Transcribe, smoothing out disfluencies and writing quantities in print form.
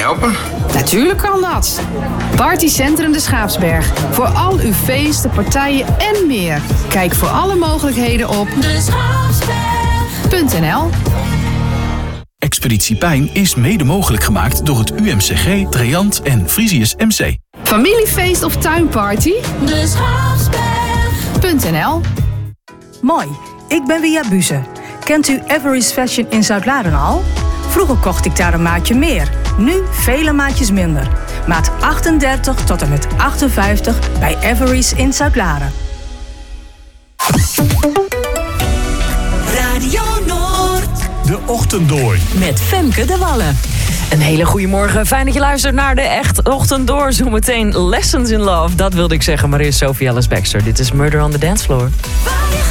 helpen? Natuurlijk kan dat. Partycentrum de Schaapsberg. Voor al uw feesten, partijen en meer. Kijk voor alle mogelijkheden op deschaapsberg.nl. Expeditie Pijn is mede mogelijk gemaakt door het UMCG, Triant en Frisius MC. Familiefeest of tuinparty? Deschaapsberg.nl. Mooi, ik ben Wia Buze. Kent u Everest Fashion in Zuidlaren al? Vroeger kocht ik daar een maatje meer. Nu vele maatjes minder. Maat 38 tot en met 58 bij Everest in Zuidlaren. Radio Noord. De Ochtenddoor. Met Femke de Wallen. Een hele goede morgen. Fijn dat je luistert naar de Echt Ochtenddoor. Zometeen Lessons in Love. Dat wilde ik zeggen, maar eerst Sophie Ellis-Bextor. Dit is Murder on the Dance Floor.